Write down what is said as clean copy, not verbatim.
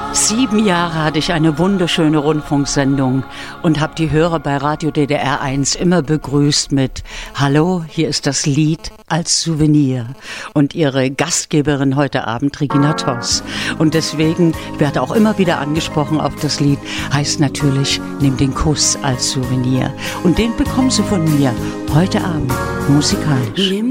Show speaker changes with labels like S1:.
S1: 7 Jahre hatte ich eine wunderschöne Rundfunksendung und habe die Hörer bei Radio DDR 1 immer begrüßt mit Hallo, hier ist das Lied als Souvenir. Und ihre Gastgeberin heute Abend, Regina Toss. Und deswegen, ich werde auch immer wieder angesprochen auf das Lied, heißt natürlich, nimm den Kuss als Souvenir. Und den bekommen Sie von mir heute Abend musikalisch.